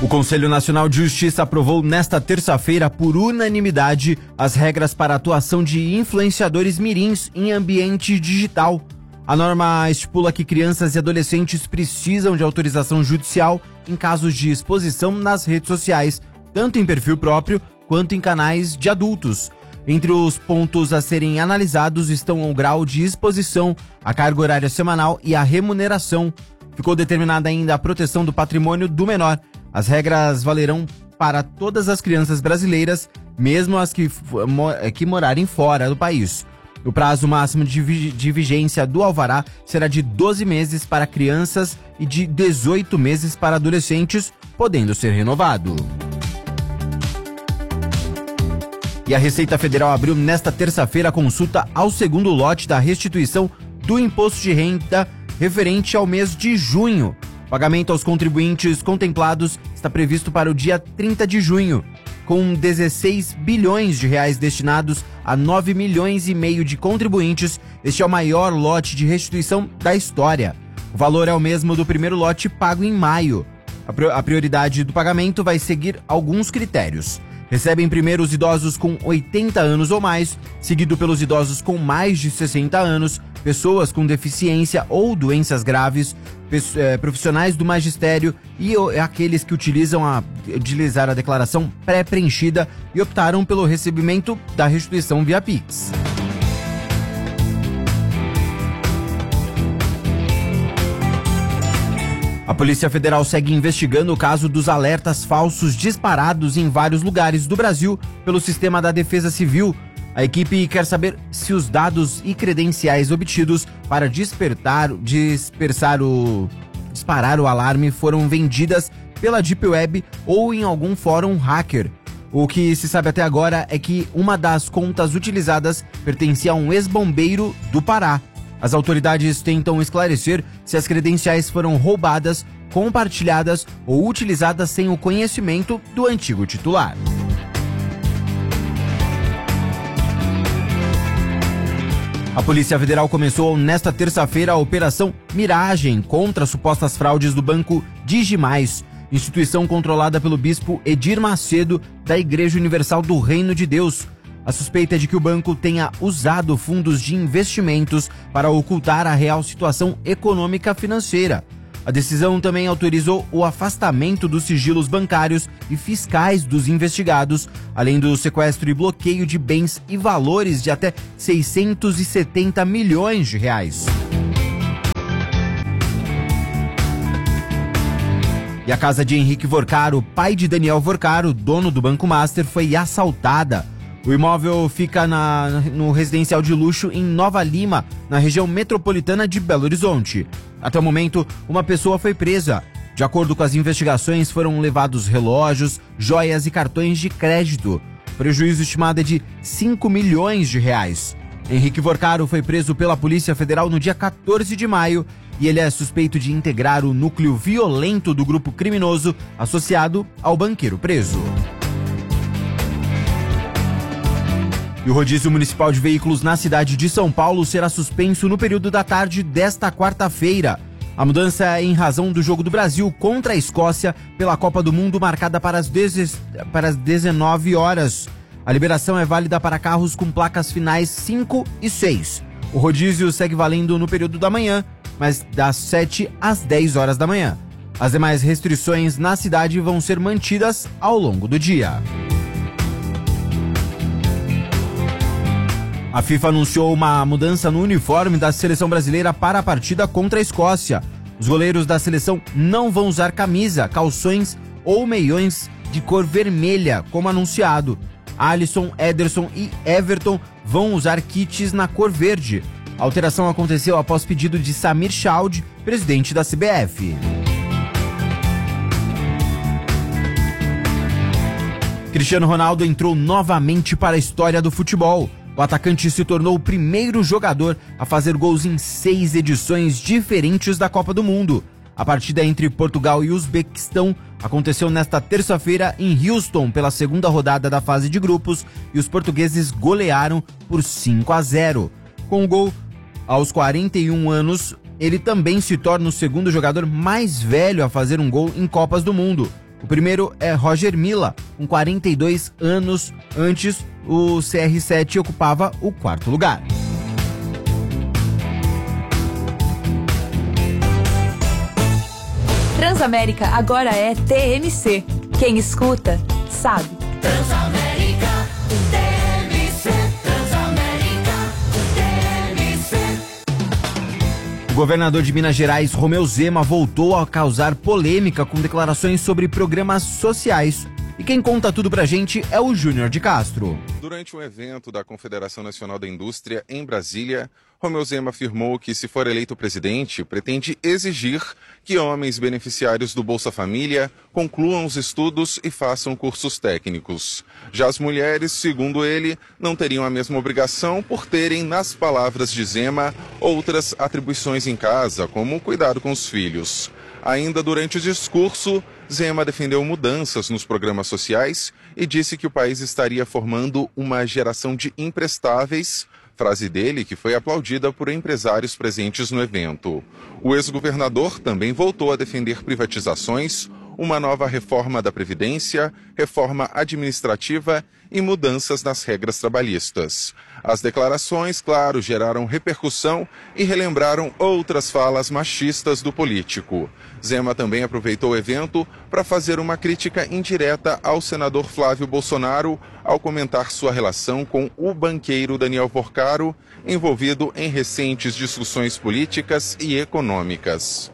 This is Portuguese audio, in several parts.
O Conselho Nacional de Justiça aprovou nesta terça-feira, por unanimidade, as regras para a atuação de influenciadores mirins em ambiente digital. A norma estipula que crianças e adolescentes precisam de autorização judicial em casos de exposição nas redes sociais, tanto em perfil próprio quanto em canais de adultos. Entre os pontos a serem analisados estão o grau de exposição, a carga horária semanal e a remuneração. Ficou determinada ainda a proteção do patrimônio do menor. As regras valerão para todas as crianças brasileiras, mesmo as que morarem fora do país. O prazo máximo de vigência do alvará será de 12 meses para crianças e de 18 meses para adolescentes, podendo ser renovado. E a Receita Federal abriu nesta terça-feira a consulta ao segundo lote da restituição do imposto de renda referente ao mês de junho. O pagamento aos contribuintes contemplados está previsto para o dia 30 de junho, com 16 bilhões de reais destinados a 9 milhões e meio de contribuintes. Este é o maior lote de restituição da história. O valor é o mesmo do primeiro lote pago em maio. A prioridade do pagamento vai seguir alguns critérios. Recebem primeiro os idosos com 80 anos ou mais, seguido pelos idosos com mais de 60 anos, pessoas com deficiência ou doenças graves, profissionais do magistério e aqueles que utilizaram a declaração pré-preenchida e optaram pelo recebimento da restituição via Pix. A Polícia Federal segue investigando o caso dos alertas falsos disparados em vários lugares do Brasil pelo sistema da Defesa Civil. A equipe quer saber se os dados e credenciais obtidos para disparar o alarme foram vendidas pela Deep Web ou em algum fórum hacker. O que se sabe até agora é que uma das contas utilizadas pertencia a um ex-bombeiro do Pará. As autoridades tentam esclarecer se as credenciais foram roubadas, compartilhadas ou utilizadas sem o conhecimento do antigo titular. A Polícia Federal começou nesta terça-feira a Operação Miragem contra supostas fraudes do Banco Digimais, instituição controlada pelo bispo Edir Macedo da Igreja Universal do Reino de Deus. A suspeita é de que o banco tenha usado fundos de investimentos para ocultar a real situação econômica financeira. A decisão também autorizou o afastamento dos sigilos bancários e fiscais dos investigados, além do sequestro e bloqueio de bens e valores de até 670 milhões de reais. E a casa de Henrique Vorcaro, pai de Daniel Vorcaro, dono do Banco Master, foi assaltada. O imóvel fica no residencial de luxo em Nova Lima, na região metropolitana de Belo Horizonte. Até o momento, uma pessoa foi presa. De acordo com as investigações, foram levados relógios, joias e cartões de crédito. O prejuízo estimado é de 5 milhões de reais. Henrique Vorcaro foi preso pela Polícia Federal no dia 14 de maio e ele é suspeito de integrar o núcleo violento do grupo criminoso associado ao banqueiro preso. E o rodízio municipal de veículos na cidade de São Paulo será suspenso no período da tarde desta quarta-feira. A mudança é em razão do jogo do Brasil contra a Escócia pela Copa do Mundo marcada para as 19 horas. A liberação é válida para carros com placas finais 5 e 6. O rodízio segue valendo no período da manhã, mas das 7 às 10 horas da manhã. As demais restrições na cidade vão ser mantidas ao longo do dia. A FIFA anunciou uma mudança no uniforme da seleção brasileira para a partida contra a Escócia. Os goleiros da seleção não vão usar camisa, calções ou meiões de cor vermelha, como anunciado. Alisson, Ederson e Everton vão usar kits na cor verde. A alteração aconteceu após pedido de Samir Chaud, presidente da CBF. Cristiano Ronaldo entrou novamente para a história do futebol. O atacante se tornou o primeiro jogador a fazer gols em 6 edições diferentes da Copa do Mundo. A partida entre Portugal e Uzbequistão aconteceu nesta terça-feira em Houston pela segunda rodada da fase de grupos e os portugueses golearam por 5-0. Com o gol aos 41 anos, ele também se torna o segundo jogador mais velho a fazer um gol em Copas do Mundo. O primeiro é Roger Milla, com 42 anos. Antes, o CR7 ocupava o quarto lugar. Transamérica agora é TMC. Quem escuta, sabe. Transamérica, TMC, Transamérica, TMC. O governador de Minas Gerais, Romeu Zema, voltou a causar polêmica com declarações sobre programas sociais. E quem conta tudo pra gente é o Júnior de Castro. Durante um evento da Confederação Nacional da Indústria em Brasília, Romeu Zema afirmou que, se for eleito presidente, pretende exigir que homens beneficiários do Bolsa Família concluam os estudos e façam cursos técnicos. Já as mulheres, segundo ele, não teriam a mesma obrigação por terem, nas palavras de Zema, outras atribuições em casa, como cuidado com os filhos. Ainda durante o discurso, Zema defendeu mudanças nos programas sociais e disse que o país estaria formando uma geração de imprestáveis, frase dele que foi aplaudida por empresários presentes no evento. O ex-governador também voltou a defender privatizações, uma nova reforma da Previdência, reforma administrativa e mudanças nas regras trabalhistas. As declarações, claro, geraram repercussão e relembraram outras falas machistas do político. Zema também aproveitou o evento para fazer uma crítica indireta ao senador Flávio Bolsonaro ao comentar sua relação com o banqueiro Daniel Porcaro, envolvido em recentes discussões políticas e econômicas.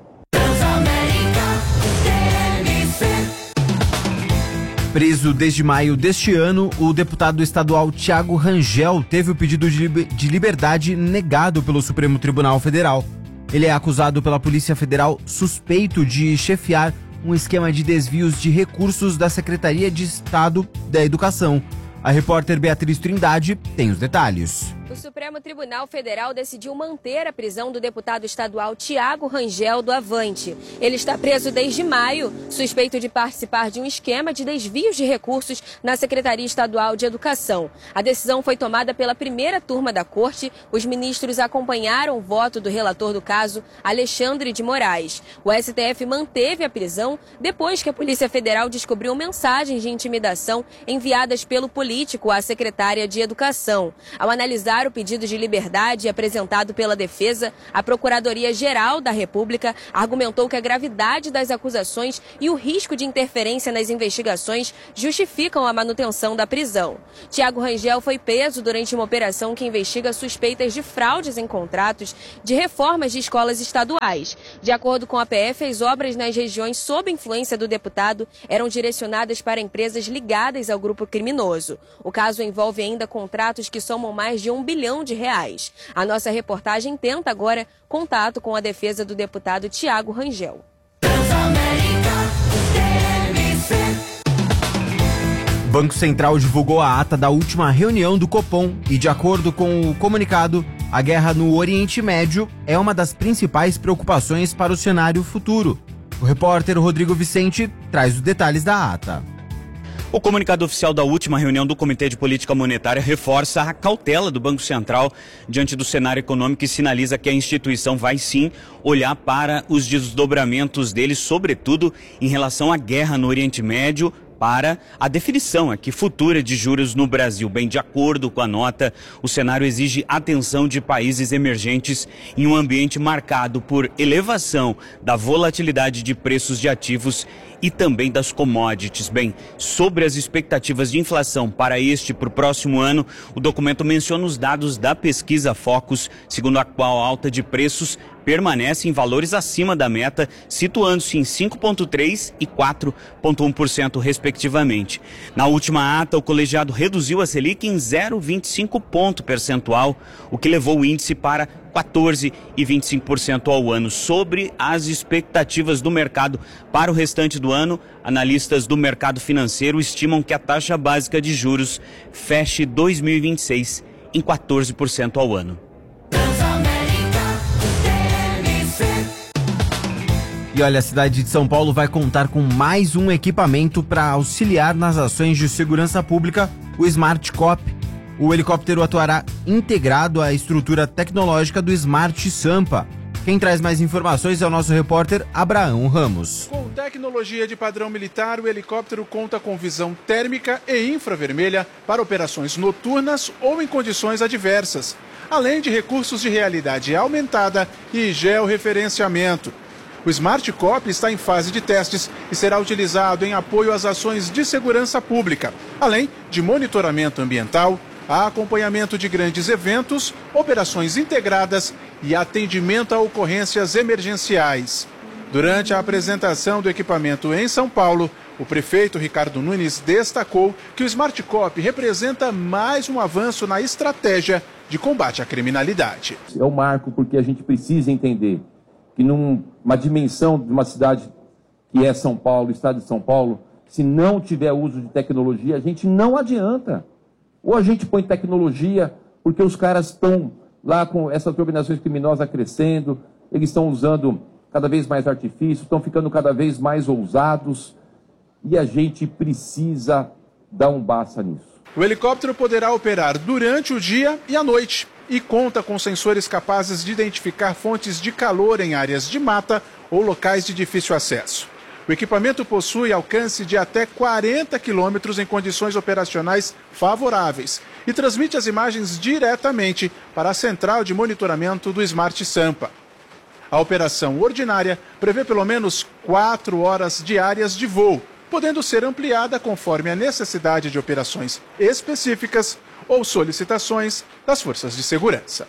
Preso desde maio deste ano, o deputado estadual Thiago Rangel teve o pedido de liberdade negado pelo Supremo Tribunal Federal. Ele é acusado pela Polícia Federal suspeito de chefiar um esquema de desvios de recursos da Secretaria de Estado da Educação. A repórter Beatriz Trindade tem os detalhes. O Supremo Tribunal Federal decidiu manter a prisão do deputado estadual Thiago Rangel do Avante. Ele está preso desde maio, suspeito de participar de um esquema de desvios de recursos na Secretaria Estadual de Educação. A decisão foi tomada pela primeira turma da Corte. Os ministros acompanharam o voto do relator do caso, Alexandre de Moraes. O STF manteve a prisão depois que a Polícia Federal descobriu mensagens de intimidação enviadas pelo político à secretária de Educação. Ao analisar o pedido de liberdade apresentado pela defesa, a Procuradoria-Geral da República argumentou que a gravidade das acusações e o risco de interferência nas investigações justificam a manutenção da prisão. Thiago Rangel foi preso durante uma operação que investiga suspeitas de fraudes em contratos de reformas de escolas estaduais. De acordo com a PF, as obras nas regiões sob influência do deputado eram direcionadas para empresas ligadas ao grupo criminoso. O caso envolve ainda contratos que somam mais de R$1 bilhão. A nossa reportagem tenta agora contato com a defesa do deputado Thiago Rangel. O Banco Central divulgou a ata da última reunião do Copom e, de acordo com o comunicado, a guerra no Oriente Médio é uma das principais preocupações para o cenário futuro. O repórter Rodrigo Vicente traz os detalhes da ata. O comunicado oficial da última reunião do Comitê de Política Monetária reforça a cautela do Banco Central diante do cenário econômico e sinaliza que a instituição vai sim olhar para os desdobramentos dele, sobretudo em relação à guerra no Oriente Médio, para a definição aqui futura de juros no Brasil. Bem, de acordo com a nota, o cenário exige atenção de países emergentes em um ambiente marcado por elevação da volatilidade de preços de ativos e também das commodities. Bem, sobre as expectativas de inflação para o próximo ano, o documento menciona os dados da pesquisa Focus, segundo a qual a alta de preços permanece em valores acima da meta, situando-se em 5,3% e 4,1% respectivamente. Na última ata, o colegiado reduziu a Selic em 0,25 ponto percentual, o que levou o índice para 14,25% ao ano. Sobre as expectativas do mercado para o restante do ano, analistas do mercado financeiro estimam que a taxa básica de juros feche 2026 em 14% ao ano. E olha, a cidade de São Paulo vai contar com mais um equipamento para auxiliar nas ações de segurança pública, o Smart Cop. O helicóptero atuará integrado à estrutura tecnológica do Smart Sampa. Quem traz mais informações é o nosso repórter Abraão Ramos. Com tecnologia de padrão militar, o helicóptero conta com visão térmica e infravermelha para operações noturnas ou em condições adversas, além de recursos de realidade aumentada e georreferenciamento. O Smart Cop está em fase de testes e será utilizado em apoio às ações de segurança pública, além de monitoramento ambiental, acompanhamento de grandes eventos, operações integradas e atendimento a ocorrências emergenciais. Durante a apresentação do equipamento em São Paulo, o prefeito Ricardo Nunes destacou que o Smart Cop representa mais um avanço na estratégia de combate à criminalidade. É um marco porque a gente precisa entender que numa dimensão de uma cidade que é São Paulo, o estado de São Paulo, se não tiver uso de tecnologia, a gente não adianta. Ou a gente põe tecnologia porque os caras estão lá com essas organizações criminosas crescendo, eles estão usando cada vez mais artifícios, estão ficando cada vez mais ousados e a gente precisa dar um basta nisso. O helicóptero poderá operar durante o dia e à noite e conta com sensores capazes de identificar fontes de calor em áreas de mata ou locais de difícil acesso. O equipamento possui alcance de até 40 quilômetros em condições operacionais favoráveis e transmite as imagens diretamente para a central de monitoramento do Smart Sampa. A operação ordinária prevê pelo menos 4 horas diárias de voo, podendo ser ampliada conforme a necessidade de operações específicas ou solicitações das forças de segurança.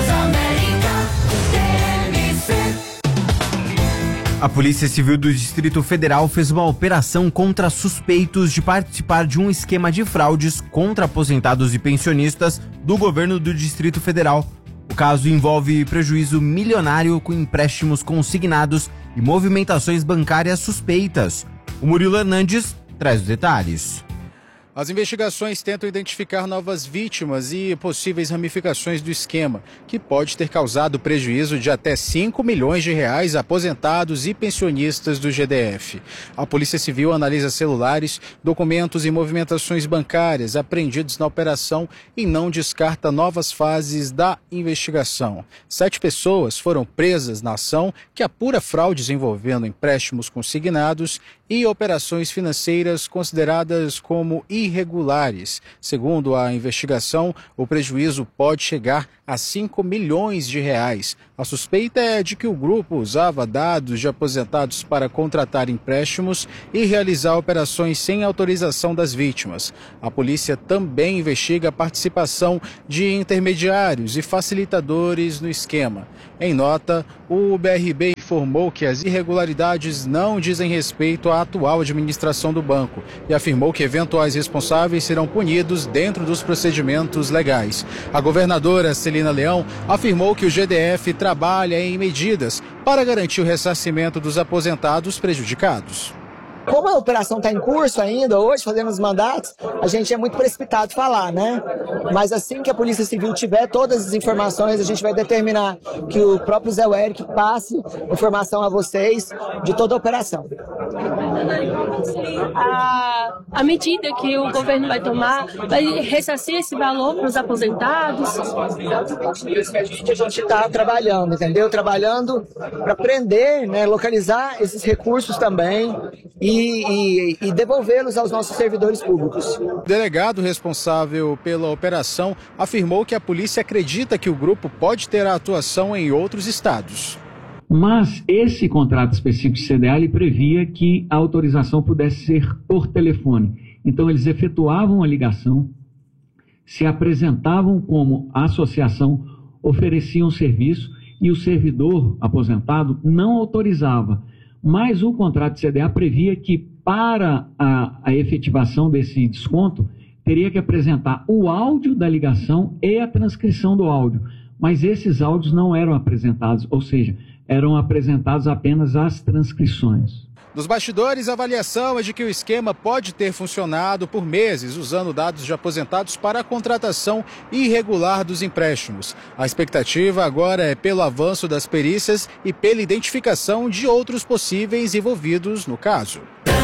A Polícia Civil do Distrito Federal fez uma operação contra suspeitos de participar de um esquema de fraudes contra aposentados e pensionistas do governo do Distrito Federal. O caso envolve prejuízo milionário com empréstimos consignados e movimentações bancárias suspeitas. O Murilo Hernandes traz os detalhes. As investigações tentam identificar novas vítimas e possíveis ramificações do esquema, que pode ter causado prejuízo de até 5 milhões de reais a aposentados e pensionistas do GDF. A Polícia Civil analisa celulares, documentos e movimentações bancárias apreendidos na operação e não descarta novas fases da investigação. 7 pessoas foram presas na ação, que apura fraudes envolvendo empréstimos consignados e operações financeiras consideradas como irregulares. Segundo a investigação, o prejuízo pode chegar a 5 milhões de reais. A suspeita é de que o grupo usava dados de aposentados para contratar empréstimos e realizar operações sem autorização das vítimas. A polícia também investiga a participação de intermediários e facilitadores no esquema. Em nota, o BRB informou que as irregularidades não dizem respeito à atual administração do banco e afirmou que eventuais responsáveis serão punidos dentro dos procedimentos legais. A governadora Celina Leão afirmou que o GDF trabalha em medidas para garantir o ressarcimento dos aposentados prejudicados. Como a operação está em curso ainda, hoje, fazendo os mandatos, a gente é muito precipitado falar, né? Mas assim que a Polícia Civil tiver todas as informações, a gente vai determinar que o próprio Zé Eric passe informação a vocês de toda a operação. A medida que o governo vai tomar vai ressarcir esse valor para os aposentados? A gente está trabalhando, entendeu? Trabalhando para prender, né, localizar esses recursos também e devolvê-los aos nossos servidores públicos. O delegado responsável pela operação afirmou que a polícia acredita que o grupo pode ter a atuação em outros estados. Mas esse contrato específico de CDA previa que a autorização pudesse ser por telefone. Então eles efetuavam a ligação, se apresentavam como associação, ofereciam serviço e o servidor aposentado não autorizava. Mas o contrato de CDA previa que para a efetivação desse desconto teria que apresentar o áudio da ligação e a transcrição do áudio. Mas esses áudios não eram apresentados, ou seja, eram apresentadas apenas as transcrições. Nos bastidores, a avaliação é de que o esquema pode ter funcionado por meses, usando dados de aposentados para a contratação irregular dos empréstimos. A expectativa agora é pelo avanço das perícias e pela identificação de outros possíveis envolvidos no caso.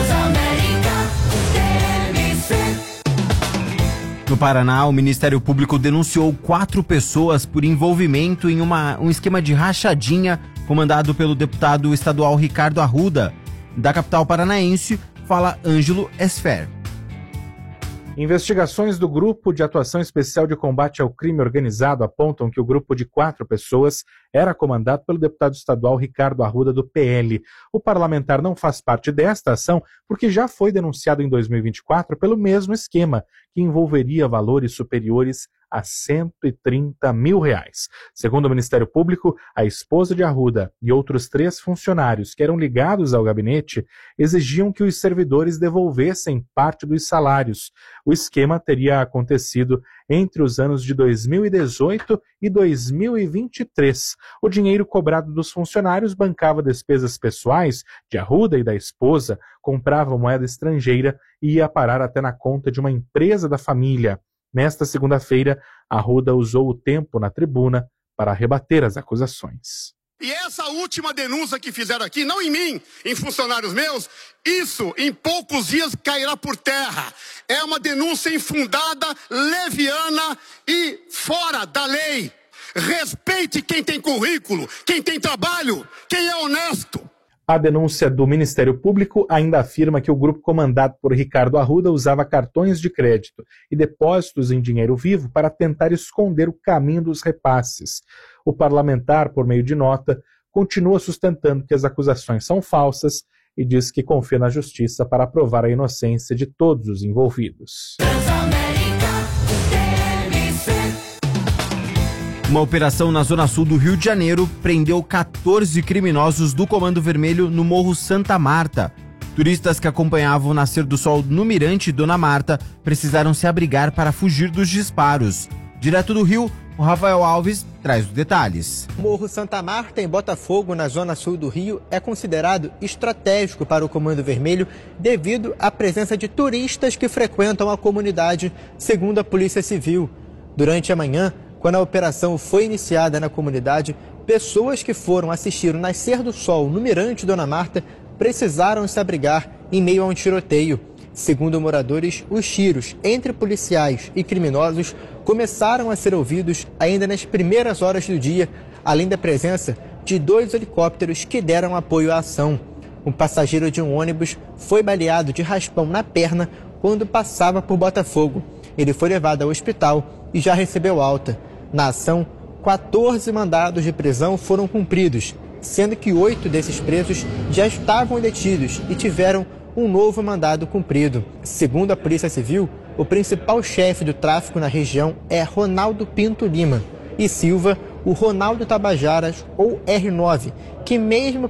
No Paraná, o Ministério Público denunciou 4 pessoas por envolvimento em um esquema de rachadinha comandado pelo deputado estadual Ricardo Arruda. Da capital paranaense, fala Ângelo Esfer. Investigações do Grupo de Atuação Especial de Combate ao Crime Organizado apontam que o grupo de 4 pessoas era comandado pelo deputado estadual Ricardo Arruda, do PL. O parlamentar não faz parte desta ação porque já foi denunciado em 2024 pelo mesmo esquema, que envolveria valores superiores a R$130 mil. Segundo o Ministério Público, a esposa de Arruda e outros 3 funcionários que eram ligados ao gabinete exigiam que os servidores devolvessem parte dos salários. O esquema teria acontecido entre os anos de 2018 e 2023. O dinheiro cobrado dos funcionários bancava despesas pessoais de Arruda e da esposa, comprava moeda estrangeira e ia parar até na conta de uma empresa da família. Nesta segunda-feira, Arruda usou o tempo na tribuna para rebater as acusações. E essa última denúncia que fizeram aqui, não em mim, em funcionários meus, isso em poucos dias cairá por terra. É uma denúncia infundada, leviana e fora da lei. Respeite quem tem currículo, quem tem trabalho, quem é honesto. A denúncia do Ministério Público ainda afirma que o grupo comandado por Ricardo Arruda usava cartões de crédito e depósitos em dinheiro vivo para tentar esconder o caminho dos repasses. O parlamentar, por meio de nota, continua sustentando que as acusações são falsas e diz que confia na justiça para provar a inocência de todos os envolvidos. Uma operação na zona sul do Rio de Janeiro prendeu 14 criminosos do Comando Vermelho no Morro Santa Marta. Turistas que acompanhavam o nascer do sol no Mirante Dona Marta precisaram se abrigar para fugir dos disparos. Direto do Rio, o Rafael Alves traz os detalhes. O Morro Santa Marta, em Botafogo, na zona sul do Rio, é considerado estratégico para o Comando Vermelho devido à presença de turistas que frequentam a comunidade, segundo a Polícia Civil. Durante a manhã, quando a operação foi iniciada na comunidade, pessoas que foram assistir o nascer do sol no Mirante Dona Marta precisaram se abrigar em meio a um tiroteio. Segundo moradores, os tiros entre policiais e criminosos começaram a ser ouvidos ainda nas primeiras horas do dia, além da presença de 2 helicópteros que deram apoio à ação. Um passageiro de um ônibus foi baleado de raspão na perna quando passava por Botafogo. Ele foi levado ao hospital e já recebeu alta. Na ação, 14 mandados de prisão foram cumpridos, sendo que 8 desses presos já estavam detidos e tiveram um novo mandado cumprido. Segundo a Polícia Civil, o principal chefe do tráfico na região é Ronaldo Pinto Lima e Silva, o Ronaldo Tabajaras, ou R9, que mesmo